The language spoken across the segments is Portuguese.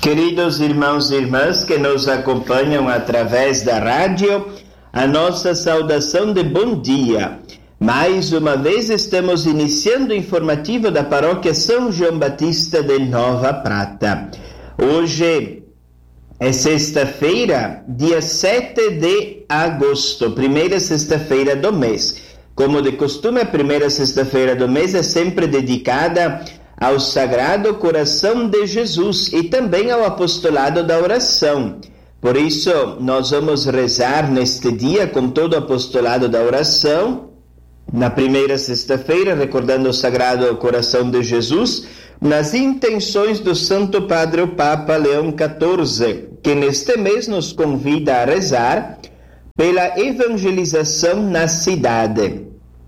Queridos irmãos e irmãs que nos acompanham através da rádio, a nossa saudação de bom dia. Mais uma vez estamos iniciando o informativo da paróquia São João Batista de Nova Prata. Hoje é sexta-feira, dia 7 de agosto, primeira sexta-feira do mês. Como de costume, a primeira sexta-feira do mês é sempre dedicada ao Sagrado Coração de Jesus e também ao apostolado da oração. Por isso, nós vamos rezar neste dia com todo o apostolado da oração, na primeira sexta-feira, recordando o Sagrado Coração de Jesus, nas intenções do Santo Padre o Papa Leão XIV, que neste mês nos convida a rezar pela evangelização na cidade.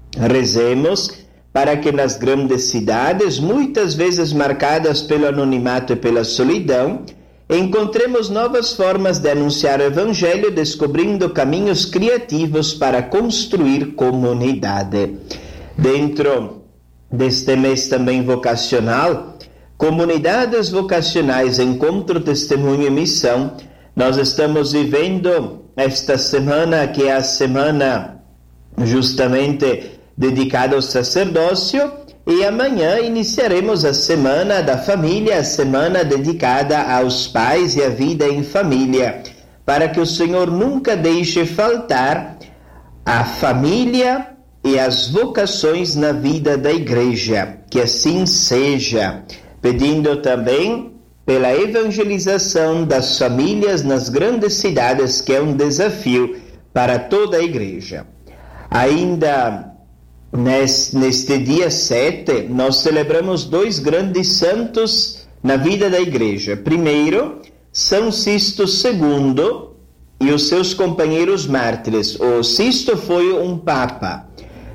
Rezemos para que nas grandes cidades, muitas vezes marcadas pelo anonimato e pela solidão, encontremos novas formas de anunciar o Evangelho, descobrindo caminhos criativos para construir comunidade. Dentro deste mês também vocacional, comunidades vocacionais, encontro, testemunho e missão, nós estamos vivendo esta semana, que é a semana justamente dedicada ao sacerdócio, e amanhã iniciaremos a Semana da Família, a semana dedicada aos pais e à vida em família, para que o Senhor nunca deixe faltar a família e as vocações na vida da Igreja. Que assim seja, pedindo também pela evangelização das famílias nas grandes cidades, que é um desafio para toda a Igreja. Ainda neste dia 7, nós celebramos dois grandes santos na vida da Igreja. Primeiro, São Sisto II e os seus companheiros mártires. O Sisto foi um papa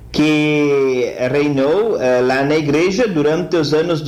que reinou lá na Igreja durante os anos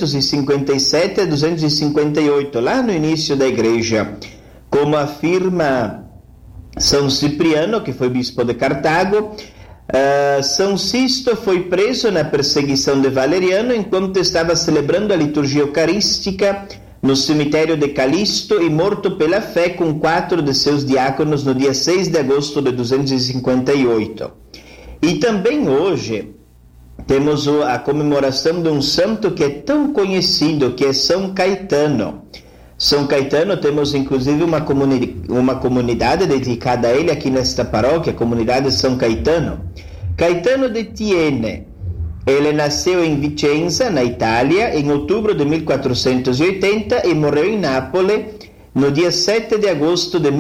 257 a 258, lá no início da Igreja. Como afirma São Cipriano, que foi bispo de Cartago, São Sisto foi preso na perseguição de Valeriano enquanto estava celebrando a liturgia eucarística no cemitério de Calisto e morto pela fé com 4 de seus diáconos no dia 6 de agosto de 258. E também hoje temos a comemoração de um santo que é tão conhecido, que é São Caetano. São Caetano, temos inclusive uma comunidade dedicada a ele aqui nesta paróquia, a comunidade São Caetano. Caetano de Thiene, ele nasceu em Vicenza, na Itália, em outubro de 1480 e morreu em Nápoles no dia 7 de agosto de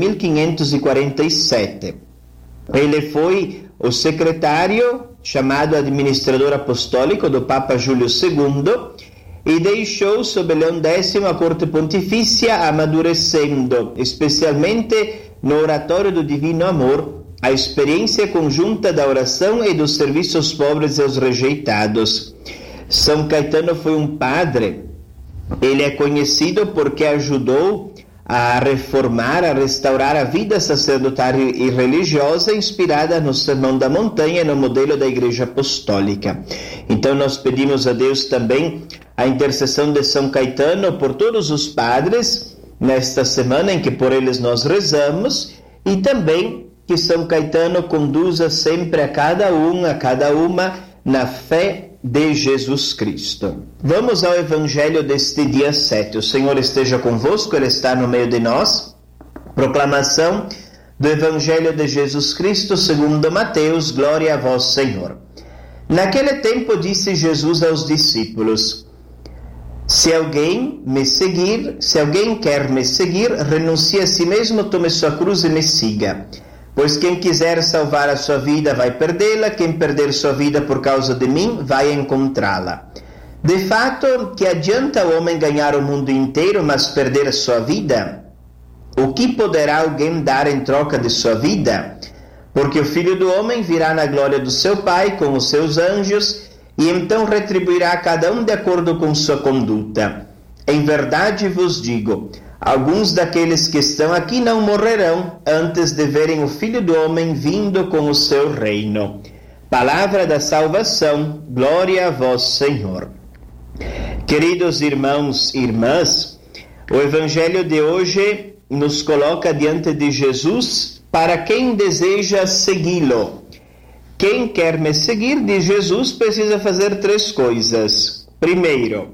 1547. Ele foi o secretário, chamado administrador apostólico do Papa Júlio II, e deixou sob Leão X a corte pontifícia, amadurecendo, especialmente no oratório do Divino Amor, a experiência conjunta da oração e dos serviços aos pobres e aos rejeitados. São Caetano foi um padre. Ele é conhecido porque ajudou a reformar, a restaurar a vida sacerdotal e religiosa inspirada no Sermão da Montanha e no modelo da Igreja Apostólica. Então nós pedimos a Deus também a intercessão de São Caetano por todos os padres nesta semana em que por eles nós rezamos, e também que São Caetano conduza sempre a cada uma na fé de Jesus Cristo. Vamos ao Evangelho deste dia 7. O Senhor esteja convosco, Ele está no meio de nós. Proclamação do Evangelho de Jesus Cristo segundo Mateus. Glória a vós, Senhor. Naquele tempo disse Jesus aos discípulos: Se alguém quer me seguir, renuncie a si mesmo, tome sua cruz e me siga. Pois quem quiser salvar a sua vida vai perdê-la, quem perder sua vida por causa de mim vai encontrá-la. De fato, que adianta o homem ganhar o mundo inteiro, mas perder a sua vida? O que poderá alguém dar em troca de sua vida? Porque o Filho do Homem virá na glória do seu Pai com os seus anjos, e então retribuirá a cada um de acordo com sua conduta. Em verdade vos digo, alguns daqueles que estão aqui não morrerão antes de verem o Filho do Homem vindo com o seu reino. Palavra da salvação, glória a vós, Senhor. Queridos irmãos e irmãs, O Evangelho de hoje nos coloca diante de Jesus para quem deseja segui-lo. Quem quer me seguir, diz Jesus, precisa fazer 3 coisas. Primeiro,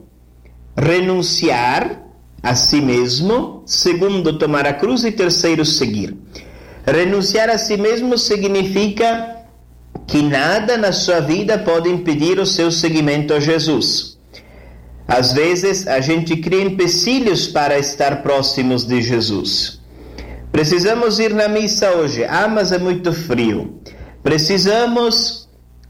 renunciar a si mesmo. Segundo, tomar a cruz. E terceiro, seguir. Renunciar a si mesmo significa que nada na sua vida pode impedir o seu seguimento a Jesus. Às vezes, a gente cria empecilhos para estar próximos de Jesus. Precisamos ir na missa hoje. Mas é muito frio. Precisamos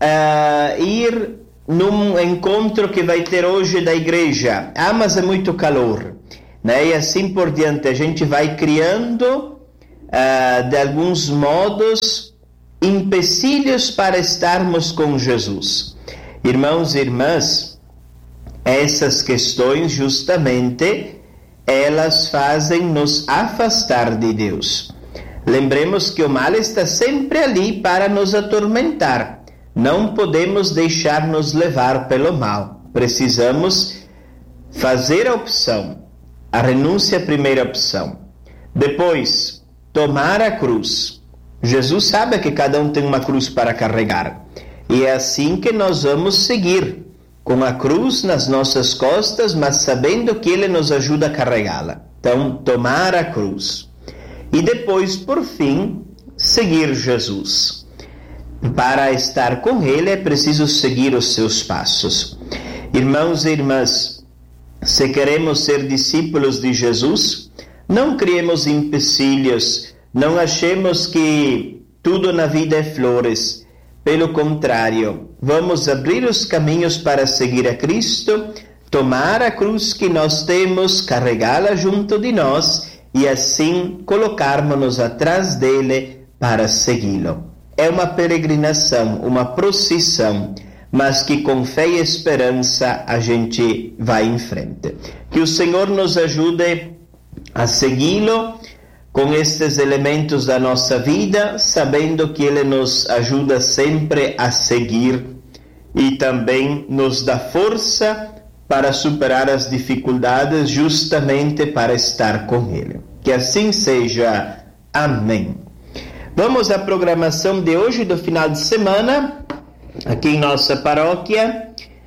ir num encontro que vai ter hoje da igreja. Mas é muito calor. Né? E assim por diante. A gente vai criando, de alguns modos, empecilhos para estarmos com Jesus. Irmãos e irmãs, essas questões justamente elas fazem nos afastar de Deus. Lembremos que o mal está sempre ali para nos atormentar. Não podemos deixar-nos levar pelo mal. Precisamos fazer a opção. A renúncia é a primeira opção. Depois, tomar a cruz. Jesus sabe que cada um tem uma cruz para carregar. E é assim que nós vamos seguir, com a cruz nas nossas costas, mas sabendo que Ele nos ajuda a carregá-la. Então, tomar a cruz. E depois, por fim, seguir Jesus. Para estar com Ele é preciso seguir os seus passos. Irmãos e irmãs, se queremos ser discípulos de Jesus, não criemos empecilhos, não achemos que tudo na vida é flores. Pelo contrário, vamos abrir os caminhos para seguir a Cristo, tomar a cruz que nós temos, carregá-la junto de nós e assim colocarmos-nos atrás dele para segui-lo. É uma peregrinação, uma procissão, mas que com fé e esperança a gente vai em frente. Que o Senhor nos ajude a segui-lo com estes elementos da nossa vida, sabendo que Ele nos ajuda sempre a seguir e também nos dá força para superar as dificuldades, justamente para estar com Ele. Que assim seja. Amém. Vamos à programação de hoje, do final de semana, aqui em nossa paróquia,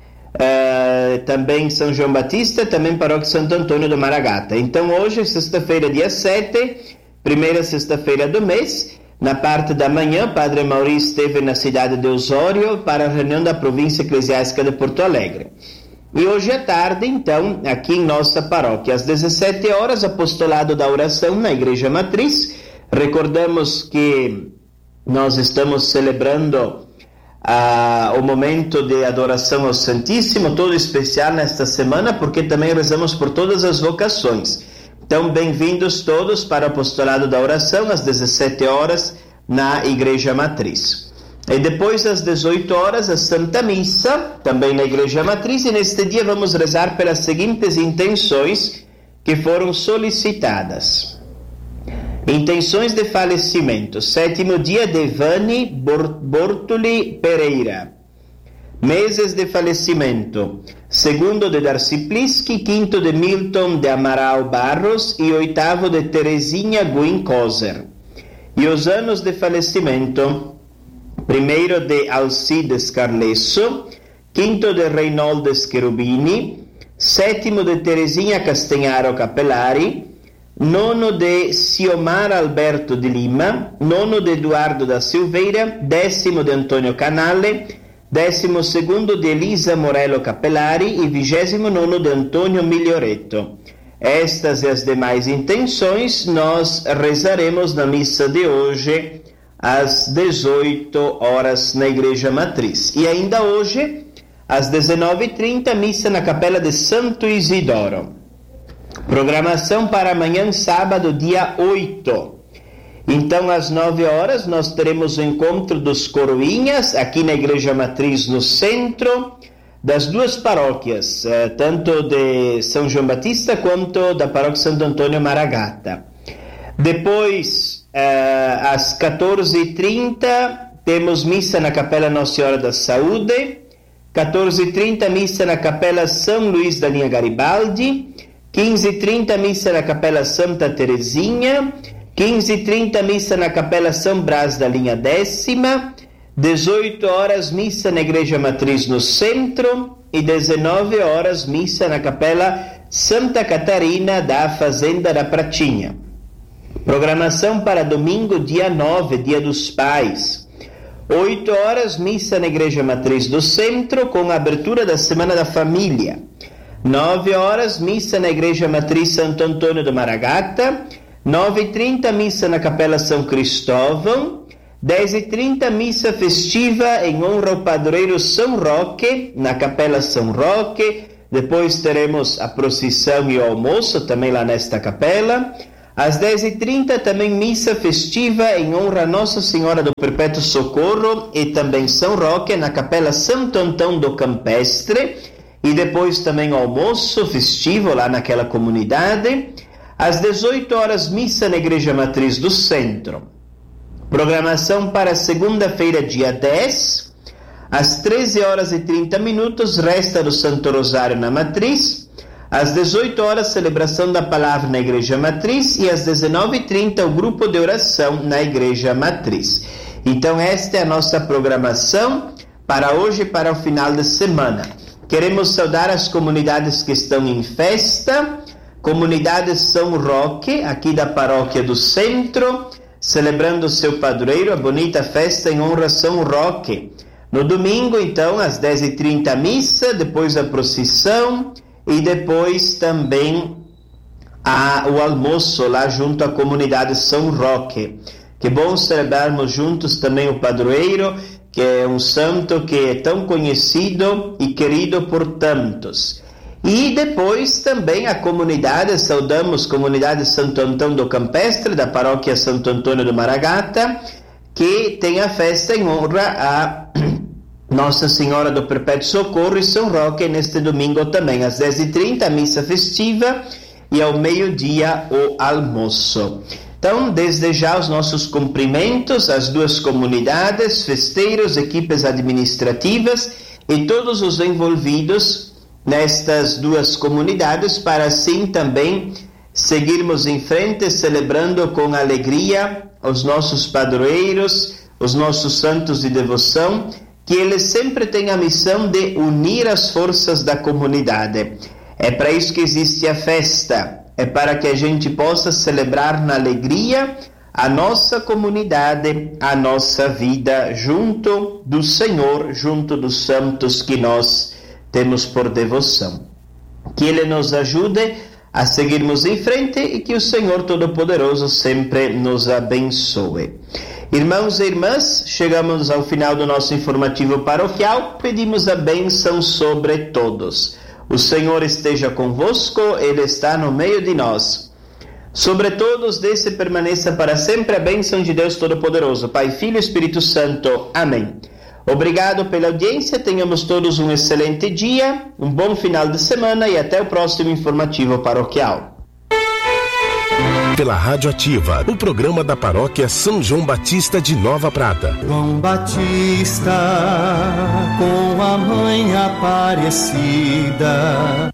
também São João Batista, também paróquia Santo Antônio do Maragata. Então hoje, sexta-feira, dia 7, primeira sexta-feira do mês, na parte da manhã, Padre Maurício esteve na cidade de Osório para a reunião da província eclesiástica de Porto Alegre. E hoje à tarde, então, aqui em nossa paróquia, às 17 horas, apostolado da oração na Igreja Matriz. Recordamos que nós estamos celebrando o momento de adoração ao Santíssimo, todo especial nesta semana, porque também rezamos por todas as vocações. Então, bem-vindos todos para o apostolado da oração, às 17 horas, na Igreja Matriz. E depois, às 18 horas, a Santa Missa, também na Igreja Matriz, e neste dia vamos rezar pelas seguintes intenções que foram solicitadas. Intenções de falecimento. 7º dia de Vani Bortoli Pereira. Meses de falecimento. 2º de Darcy Plisky, 5º de Milton de Amaral Barros e 8º de Terezinha Guincoser. E os anos de falecimento: 1º de Alcides Carlesso, 5º de Reinaldo Cherubini, 7º de Terezinha Castanharo Capellari, 9º de Ciomar Alberto de Lima, 9º de Eduardo da Silveira, 10º de Antônio Canale, 12º de Elisa Morello Capellari e 29º de Antônio Miglioretto. Estas e as demais intenções nós rezaremos na missa de hoje, às 18 horas na Igreja Matriz. E ainda hoje, às 19h30, missa na Capela de Santo Isidoro. Programação para amanhã, sábado, dia 8. Então, às 9 horas, nós teremos o encontro dos coroinhas, aqui na Igreja Matriz, no centro, das duas paróquias, tanto de São João Batista quanto da paróquia Santo Antônio Maragata. Depois, às 14h30, temos missa na Capela Nossa Senhora da Saúde. 14h30, missa na Capela São Luís da Linha Garibaldi. 15h30, missa na Capela Santa Terezinha. 15h30, missa na Capela São Brás da linha 10ª. 18 horas, missa na Igreja Matriz no centro. E 19 horas, missa na Capela Santa Catarina da Fazenda da Pratinha. Programação para domingo, dia 9, Dia dos Pais. 8 horas, missa na Igreja Matriz do Centro, com a abertura da Semana da Família. 9 horas, missa na Igreja Matriz Santo Antônio do Maragata. 9h30, missa na Capela São Cristóvão. 10h30, missa festiva em honra ao padroeiro São Roque, na Capela São Roque. Depois teremos a procissão e o almoço também lá nesta capela. Às 10h30, também missa festiva em honra a Nossa Senhora do Perpétuo Socorro e também São Roque, na Capela Santo Antão do Campestre. E depois também almoço festivo lá naquela comunidade. Às 18 horas, missa na Igreja Matriz do Centro. Programação para segunda-feira, dia 10. Às 13h30, resta do Santo Rosário na Matriz. Às 18 horas, celebração da Palavra na Igreja Matriz. E às 19h30, o grupo de oração na Igreja Matriz. Então, esta é a nossa programação para hoje e para o final de semana. Queremos saudar as comunidades que estão em festa. Comunidade São Roque, aqui da Paróquia do Centro, celebrando o seu padroeiro, a bonita festa em honra a São Roque. No domingo, então, às 10h30, missa, depois a procissão e depois também o almoço lá junto à comunidade São Roque. Que bom celebrarmos juntos também o padroeiro, que é um santo que é tão conhecido e querido por tantos. E depois também a comunidade, saudamos a comunidade Santo Antão do Campestre, da paróquia Santo Antônio do Maragata, que tem a festa em honra a Nossa Senhora do Perpétuo Socorro e São Roque neste domingo também. Às 10h30, a missa festiva e ao meio-dia o almoço. Então, desde já os nossos cumprimentos às duas comunidades, festeiros, equipes administrativas e todos os envolvidos nestas duas comunidades, para assim também seguirmos em frente, celebrando com alegria os nossos padroeiros, os nossos santos de devoção, que eles sempre têm a missão de unir as forças da comunidade. É para isso que existe a festa, é para que a gente possa celebrar na alegria a nossa comunidade, a nossa vida, junto do Senhor, junto dos santos que nós temos por devoção. Que Ele nos ajude a seguirmos em frente e que o Senhor Todo-Poderoso sempre nos abençoe. Irmãos e irmãs, chegamos ao final do nosso informativo paroquial. Pedimos a bênção sobre todos. O Senhor esteja convosco, Ele está no meio de nós. Sobre todos, desce e permaneça para sempre a bênção de Deus Todo-Poderoso, Pai, Filho e Espírito Santo. Amém. Obrigado pela audiência, tenhamos todos um excelente dia, um bom final de semana e até o próximo informativo paroquial. Pela Rádio Ativa, o programa da Paróquia São João Batista de Nova Prata. João Batista, com a mãe Aparecida.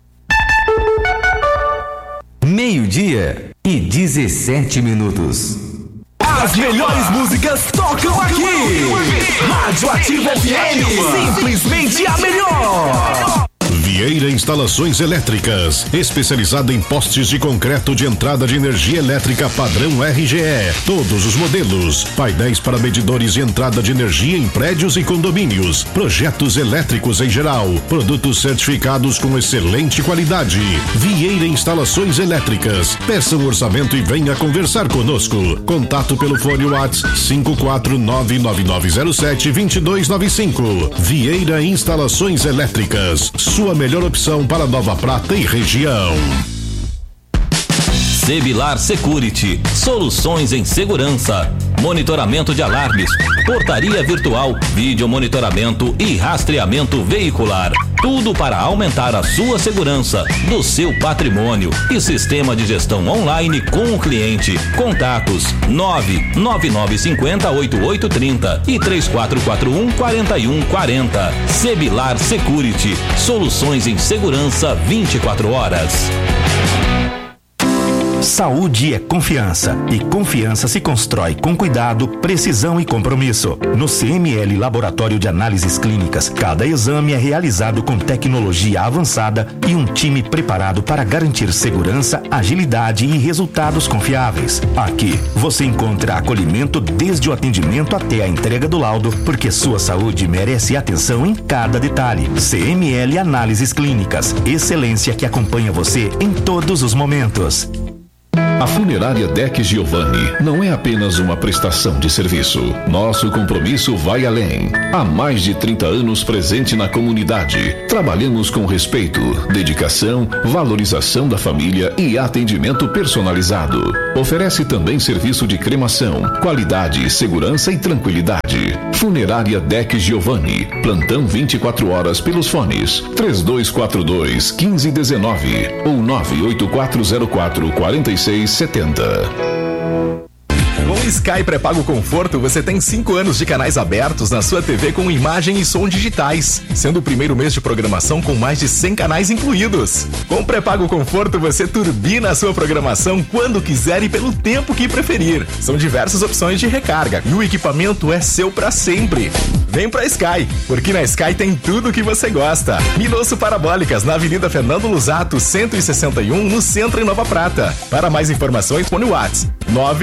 12:17. As melhores músicas tocam aqui. Rádio Ativa FM, simplesmente a melhor. Vieira Instalações Elétricas, especializada em postes de concreto de entrada de energia elétrica padrão RGE, todos os modelos, painéis para medidores de entrada de energia em prédios e condomínios, projetos elétricos em geral, produtos certificados com excelente qualidade. Vieira Instalações Elétricas, peça um orçamento e venha conversar conosco. Contato pelo fone WhatsApp 54999072295. Vieira Instalações Elétricas, sua melhor opção para Nova Prata e região. Sebilar Security, soluções em segurança, monitoramento de alarmes, portaria virtual, vídeo monitoramento e rastreamento veicular. Tudo para aumentar a sua segurança do seu patrimônio e sistema de gestão online com o cliente. Contatos 99950-8830 e 3441-4140. Sebilar Security, soluções em segurança 24 horas. Saúde é confiança e confiança se constrói com cuidado, precisão e compromisso. No CML Laboratório de Análises Clínicas, cada exame é realizado com tecnologia avançada e um time preparado para garantir segurança, agilidade e resultados confiáveis. Aqui, você encontra acolhimento desde o atendimento até a entrega do laudo, porque sua saúde merece atenção em cada detalhe. CML Análises Clínicas, excelência que acompanha você em todos os momentos. A Funerária Deck Giovanni não é apenas uma prestação de serviço. Nosso compromisso vai além. Há mais de 30 anos presente na comunidade. Trabalhamos com respeito, dedicação, valorização da família e atendimento personalizado. Oferece também serviço de cremação, qualidade, segurança e tranquilidade. Funerária Deck Giovanni. Plantão 24 horas pelos fones 3242-1519 ou 98404-4670. Com o Sky Pré-Pago Conforto, você tem 5 anos de canais abertos na sua TV com imagem e som digitais, sendo o primeiro mês de programação com mais de 100 canais incluídos. Com o Pré-Pago Conforto, você turbina a sua programação quando quiser e pelo tempo que preferir. São diversas opções de recarga e o equipamento é seu para sempre. Vem pra Sky, porque na Sky tem tudo o que você gosta. Minosso Parabólicas, na Avenida Fernando Lusato, 161, no centro em Nova Prata. Para mais informações, põe o WhatsApp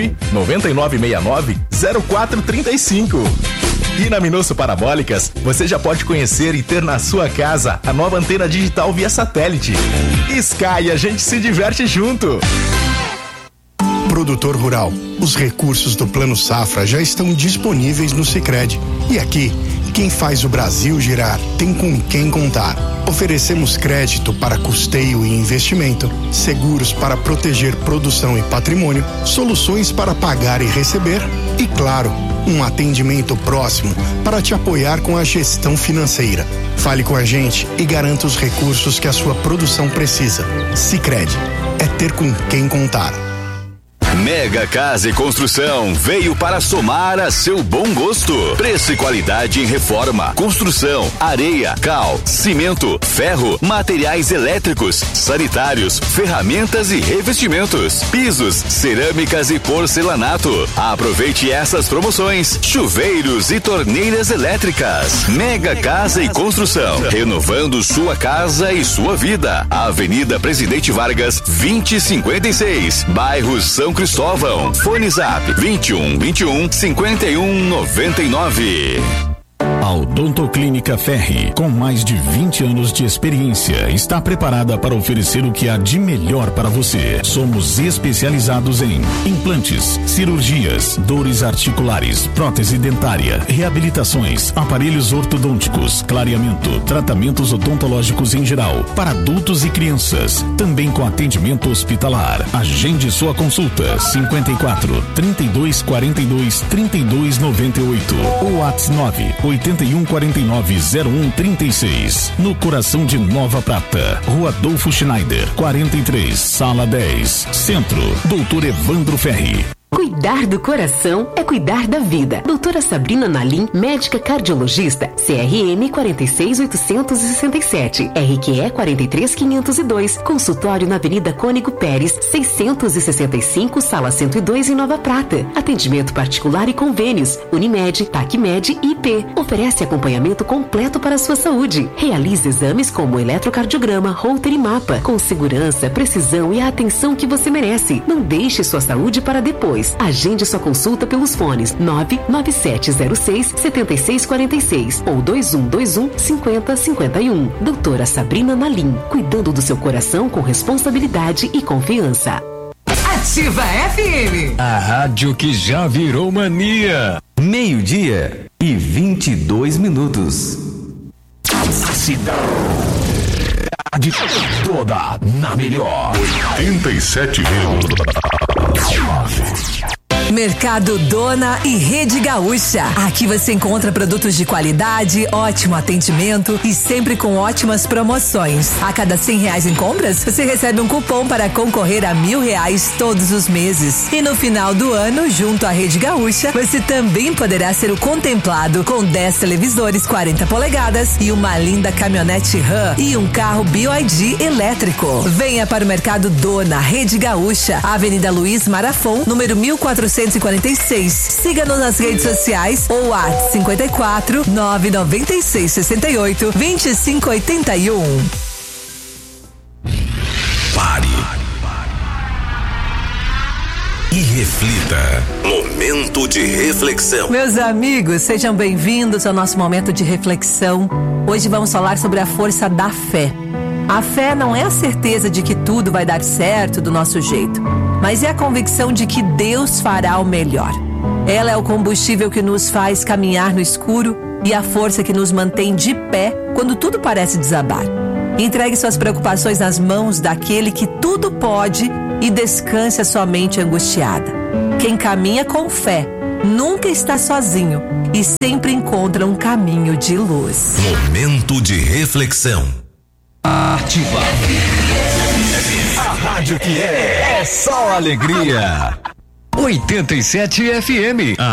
99969-0435. E na Minosso Parabólicas, você já pode conhecer e ter na sua casa a nova antena digital via satélite. Sky, a gente se diverte junto. Produtor rural, os recursos do Plano Safra já estão disponíveis no Sicredi. E aqui, quem faz o Brasil girar tem com quem contar. Oferecemos crédito para custeio e investimento, seguros para proteger produção e patrimônio, soluções para pagar e receber e, claro, um atendimento próximo para te apoiar com a gestão financeira. Fale com a gente e garanta os recursos que a sua produção precisa. Sicredi, é ter com quem contar. Mega Casa e Construção veio para somar a seu bom gosto. Preço e qualidade em reforma, construção, areia, cal, cimento, ferro, materiais elétricos, sanitários, ferramentas e revestimentos, pisos, cerâmicas e porcelanato. Aproveite essas promoções: chuveiros e torneiras elétricas. Mega Casa e Construção, renovando sua casa e sua vida. Avenida Presidente Vargas, 2056, bairro São Cristóvão. Fone Zap 2121-5199. A Odontoclínica Ferri, com mais de 20 anos de experiência, está preparada para oferecer o que há de melhor para você. Somos especializados em implantes, cirurgias, dores articulares, prótese dentária, reabilitações, aparelhos ortodônticos, clareamento, tratamentos odontológicos em geral, para adultos e crianças, também com atendimento hospitalar. Agende sua consulta 54 32 42 32 98 ou WhatsApp 8149-0136, no coração de Nova Prata, Rua Adolfo Schneider, 43, Sala 10, Centro, Doutor Evandro Ferri. Cuidar do coração é cuidar da vida. Doutora Sabrina Nalim, médica cardiologista, CRM 46867, RQE 43502, consultório na Avenida Cônego Pérez, 665, Sala 102 em Nova Prata. Atendimento particular e convênios, Unimed, TACMED e IP. Oferece acompanhamento completo para a sua saúde. Realiza exames como eletrocardiograma, Holter e mapa, com segurança, precisão e a atenção que você merece. Não deixe sua saúde para depois. Agende sua consulta pelos fones 99706-7646 ou 2121-5051. Doutora Sabrina Nalim, cuidando do seu coração com responsabilidade e confiança. Ativa FM, a rádio que já virou mania. 12:22. A cidade toda na melhor 87,9. Mercado Dona e Rede Gaúcha. Aqui você encontra produtos de qualidade, ótimo atendimento e sempre com ótimas promoções. A cada R$100 em compras, você recebe um cupom para concorrer a R$1.000 todos os meses. E no final do ano, junto à Rede Gaúcha, você também poderá ser o contemplado com 10 televisores 40 polegadas e uma linda caminhonete RAM e um carro BYD elétrico. Venha para o Mercado Dona, Rede Gaúcha, Avenida Luiz Marafon, número 1446. Siga-nos nas redes sociais ou WhatsApp 54 996 68 2581. Pare. E reflita. Momento de reflexão. Meus amigos, sejam bem-vindos ao nosso momento de reflexão. Hoje vamos falar sobre a força da fé. A fé não é a certeza de que tudo vai dar certo do nosso jeito, mas é a convicção de que Deus fará o melhor. Ela é o combustível que nos faz caminhar no escuro e a força que nos mantém de pé quando tudo parece desabar. Entregue suas preocupações nas mãos daquele que tudo pode e descanse a sua mente angustiada. Quem caminha com fé nunca está sozinho e sempre encontra um caminho de luz. Momento de reflexão. Ativa. A rádio que é só alegria. 87 FM.